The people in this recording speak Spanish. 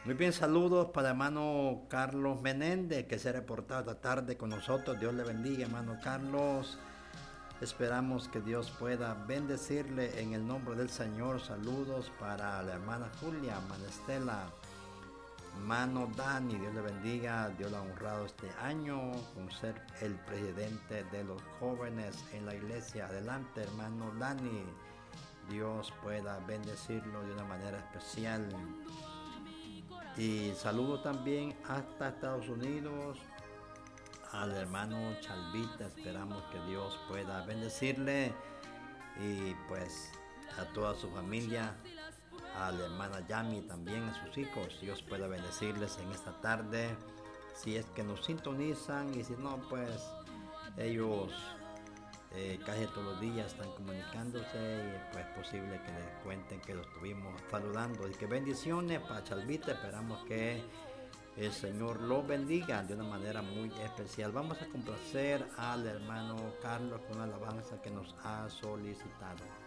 Muy bien, saludos para hermano Carlos Menéndez, que se ha reportado esta tarde con nosotros. Dios le bendiga, hermano Carlos. Esperamos que Dios pueda bendecirle en el nombre del Señor. Saludos para la hermana Julia, hermana Estela, hermano Dani. Dios le bendiga. Dios lo ha honrado este año con ser el presidente de los jóvenes en la iglesia. Adelante, hermano Dani. Dios pueda bendecirlo de una manera especial. Y saludo también hasta Estados Unidos al hermano Chalvita. Esperamos que Dios pueda bendecirle y pues a toda su familia, a la hermana Yami también, a sus hijos. Dios pueda bendecirles en esta tarde. Si es que nos sintonizan y si no, pues ellos casi todos los días están comunicándose y pues es posible que les cuenten que los estuvimos saludando. Y que bendiciones para Chalvita. Esperamos que el Señor lo bendiga de una manera muy especial. Vamos a complacer al hermano Carlos con una alabanza que nos ha solicitado.